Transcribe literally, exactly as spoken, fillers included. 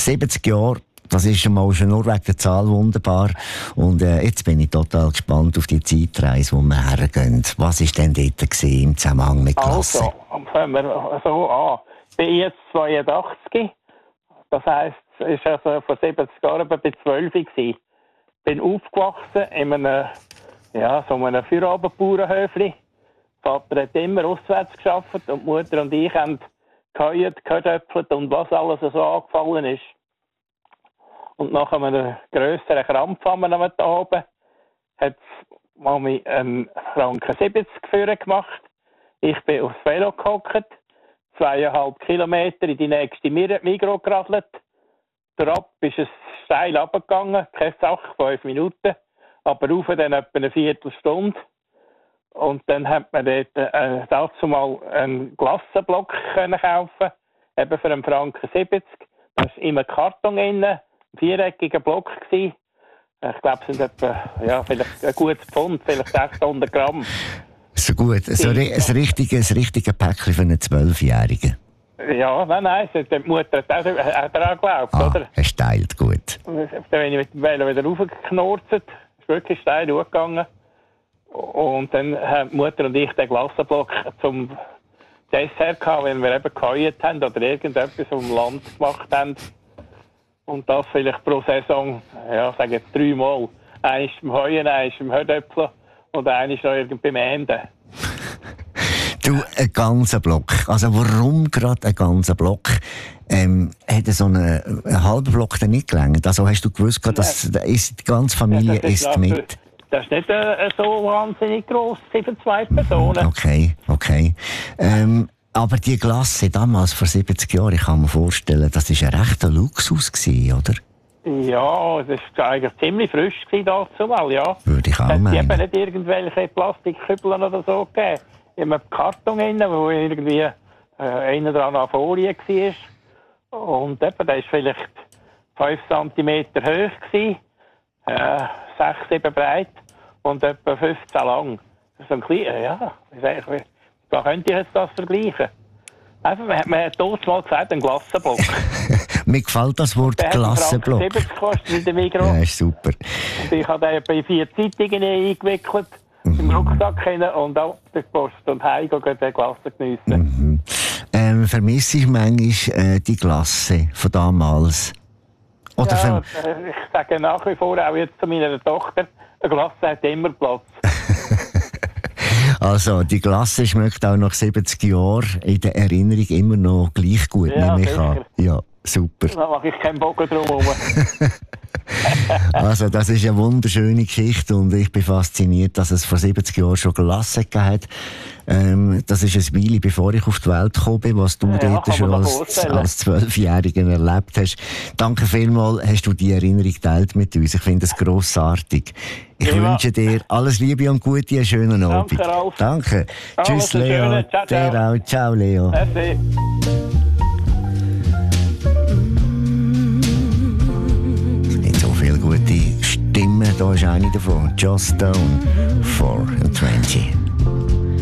siebzig Jahre. Das ist schon mal schon nur wegen der Zahl wunderbar. Und äh, jetzt bin ich total gespannt auf die Zeitreise, wo wir hergehen. Was war denn dort gewesen, im Zusammenhang mit Klasse? Also, fangen wir so an. Ich bin jetzt zweiundachtzig. Das heisst, es war also vor siebzig Jahren bei zwölf. Ich bin aufgewachsen in einem, ja, so einem Feierabendbauernhöfli. Vater hat immer auswärts gearbeitet und die Mutter und ich haben geheuert, gehödöpfelt und was alles so angefallen ist. Und nach einem grösseren Krampf am Abend hat Mami einen Franken siebzig Führer gemacht. Ich bin aufs Velo gehockt, zweieinhalb Kilometer in die nächste Migros geradelt. Der Ab ist es steil runtergegangen, keine Sache, fünf Minuten, aber rauf dann etwa eine Viertelstunde. Und dann hat man dort äh, dazu mal einen Glassenblock können kaufen, eben für einen Franken siebzig. Da ist immer Karton drin. Ein viereckiger Block gewesen. Ich glaube, es sind etwa, ja, vielleicht ein gutes Pfund, vielleicht sechshundert Gramm. So gut, so ein richtiges, richtiges Päckchen für einen Zwölfjährigen. Ja, nein, nein, die Mutter hat auch, auch daran geglaubt, ah, oder? Er steilt gut. Dann bin ich mit dem Velo wieder raufgeknurzt, ist wirklich steil hochgegangen. Und dann haben die Mutter und ich den Glassenblock zum Dessert gehabt, wenn wir eben geheuert haben oder irgendetwas auf dem Land gemacht haben. Und das vielleicht pro Saison, ja, sagen jetzt dreimal. Eins beim Heuen, eins beim Hödöpfeln und eins noch irgendwie beim Enden. Du, ein ganzer Block. Also warum gerade ein ganzer Block? Ähm, hätte so einen, einen halben Block dann nicht gelangt? Also hast du gewusst, dass die ganze Familie ja, isst klar, mit? Das ist nicht äh, so wahnsinnig gross für zwei Personen. Okay, okay. Ähm, aber die Glasse damals, vor siebzig Jahren, ich kann mir vorstellen, das war ein rechter Luxus gewesen, oder? Ja, das war eigentlich ziemlich frisch dazu mal, ja. Würde ich auch meinen. Es meinen. hat nicht irgendwelche Plastikkübeln oder so gegeben. Immer Karton drin, wo irgendwie äh, einer dran an Folie war. Und eben, der war vielleicht fünf Zentimeter hoch gewesen, äh, sechs, sieben breit und etwa fünfzehn lang. Das ist ein kleiner, ja, da könnte ich jetzt das vergleichen. Also, man, man hat dort mal gesagt, ein Glassenblock. Mir gefällt das Wort Glassenblock. Der hat siebzig gekostet in der Migros. Ja, ist super. Und ich habe den bei vier Zeitungen eingewickelt, mhm. im Rucksack hinein und auf die Post und heim gehen den Glasse geniessen. Mhm. Ähm, vermisse ich manchmal äh, die Glasse von damals? Oder ja, ich sage nach wie vor auch jetzt zu meiner Tochter, eine Glasse hat immer Platz. Also, die Glasse schmeckt auch nach siebzig Jahren in der Erinnerung immer noch gleich gut, ja, nehme ich an. Ja, super. Da mache ich keinen Bogen drum herum. Also, das ist eine wunderschöne Geschichte und ich bin fasziniert, dass es vor siebzig Jahren schon Glasse gegeben hat. Ähm, das ist ein Weile, bevor ich auf die Welt gekommen bin, was du ja, dort schon als, als Zwölfjährigen erlebt hast. Danke vielmals, hast du die Erinnerung geteilt mit uns. Ich finde es grossartig. Ich ja. wünsche dir alles Liebe und Gute, einen schönen Abend. Danke, Ralf. Danke. Alles Tschüss, Leo. Schöne. Ciao, ciao. Der auch. Ciao, Leo. Merci. Nicht so viele gute Stimmen, da ist eine davon. Just Stone, four and twenty.